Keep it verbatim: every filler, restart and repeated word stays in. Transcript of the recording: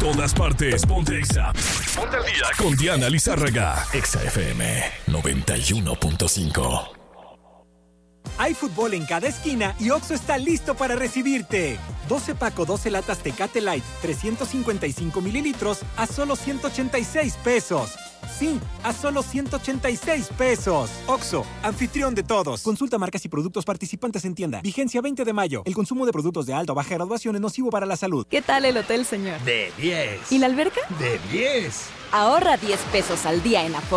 todas partes, ponte Exa. Ponte al día con Diana Lizárraga. Exa F M noventa y uno punto cinco. Hay fútbol en cada esquina y Oxxo está listo para recibirte. doce paco, doce latas Tecate Light, trescientos cincuenta y cinco mililitros a solo ciento ochenta y seis pesos. Sí, a solo ciento ochenta y seis pesos. Oxxo, anfitrión de todos. Consulta marcas y productos participantes en tienda. Vigencia veinte de mayo. El consumo de productos de alta o baja graduación es nocivo para la salud. ¿Qué tal el hotel, señor? De diez. ¿Y la alberca? De diez. Ahorra diez pesos al día en Afore